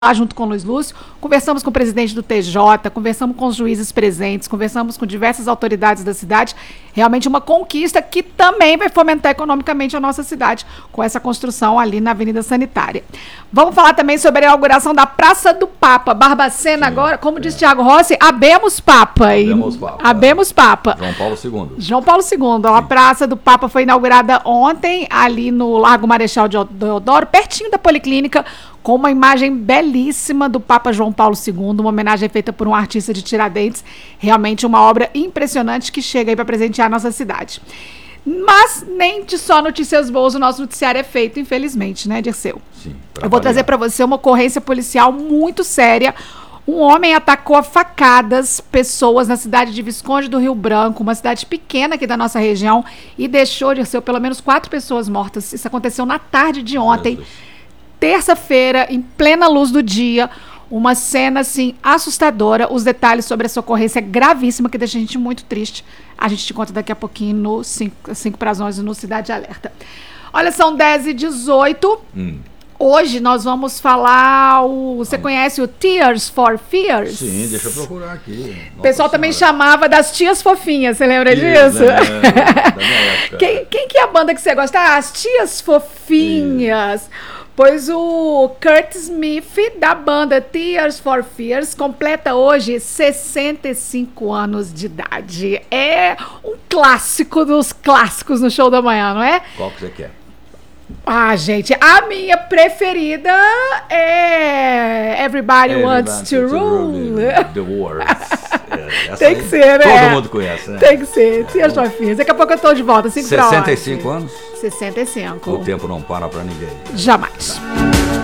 junto com o Luiz Lúcio, conversamos com o presidente do TJ, conversamos com os juízes presentes, conversamos com diversas autoridades da cidade. Realmente uma conquista que também vai fomentar economicamente a nossa cidade, com essa construção ali na Avenida Sanitária. Vamos falar também sobre a inauguração da Praça do Papa, Barbacena. Sim, agora, como disse Thiago Rossi, habemos Papa. Habemos Papa. João Paulo II. João Paulo II. A Praça do Papa foi inaugurada ontem, ali no Largo Marechal Deodoro, pertinho da Policlínica, com uma imagem belíssima do Papa João Paulo II, uma homenagem feita por um artista de Tiradentes, realmente uma obra impressionante que chega aí para presentear a nossa cidade. Mas nem de só notícias boas o nosso noticiário é feito, infelizmente, né, Dirceu? Sim. Eu vou trazer para você uma ocorrência policial muito séria. Um homem atacou a facadas pessoas na cidade de Visconde do Rio Branco, uma cidade pequena aqui da nossa região, e deixou, Dirceu, pelo menos 4 pessoas mortas. Isso aconteceu na tarde de ontem. Terça-feira, em plena luz do dia, uma cena, assim, assustadora. Os detalhes sobre essa ocorrência gravíssima, que deixa a gente muito triste. A gente te conta daqui a pouquinho no 5 para as 11 no Cidade Alerta. Olha, são 10h18. Hoje nós vamos falar, você conhece o Tears for Fears? Sim, deixa eu procurar aqui. O pessoal também chamava das Tias Fofinhas, você lembra disso? Da minha época. Quem que é a banda que você gosta? Ah, as Tias Fofinhas. Pois o Kurt Smith, da banda Tears for Fears, completa hoje 65 anos de idade. É um clássico dos clássicos no show da manhã, não é? Qual que você quer? Ah, gente, a minha preferida é Everybody Wants to Rule The World. Tem que ser, né? Todo mundo conhece, né? Tem que ser. Tears for Fears. Daqui a pouco eu tô de volta. 65 anos? 65. O tempo não para pra ninguém. Jamais.